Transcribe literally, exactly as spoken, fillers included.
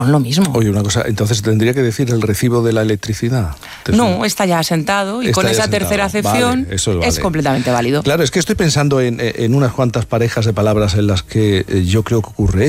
lo mismo. Oye, una cosa, entonces tendría que decir el recibo de la electricidad. No, está ya asentado y está con esa asentado. tercera acepción vale, eso vale. es completamente válido. Claro, es que estoy pensando en, en unas cuantas parejas de palabras en las que yo creo que ocurre